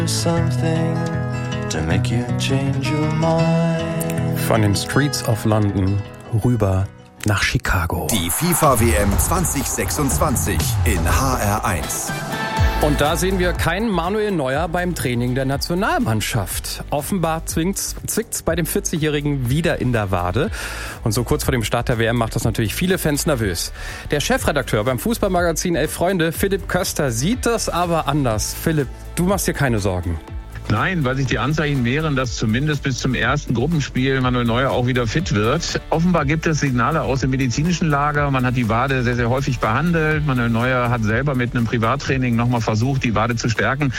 Von den Streets of London rüber nach Chicago. Die FIFA-WM 2026 in HR1. Und da sehen wir keinen Manuel Neuer beim Training der Nationalmannschaft. Offenbar zwickt's bei dem 40-Jährigen wieder in der Wade. Und so kurz vor dem Start der WM macht das natürlich viele Fans nervös. Der Chefredakteur beim Fußballmagazin Elf Freunde, Philipp Köster, sieht das aber anders. Philipp, du machst dir keine Sorgen. Nein, weil sich die Anzeichen wären, dass zumindest bis zum ersten Gruppenspiel Manuel Neuer auch wieder fit wird. Offenbar gibt es Signale aus dem medizinischen Lager. Man hat die Wade sehr, sehr häufig behandelt. Manuel Neuer hat selber mit einem Privattraining nochmal versucht, die Wade zu stärken.